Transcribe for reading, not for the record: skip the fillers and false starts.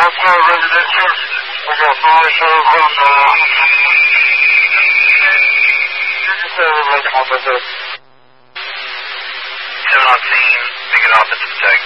Westmore Residential. We got noise from you just make an officer. 7 on scene, make an officer check.